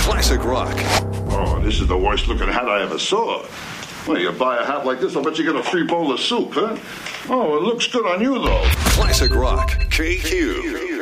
Classic rock. Oh, this is the worst looking hat I ever saw. Well, you buy a hat like this, I'll bet you get a free bowl of soup, huh? Oh, it looks good on you, though. Classic rock. KQ.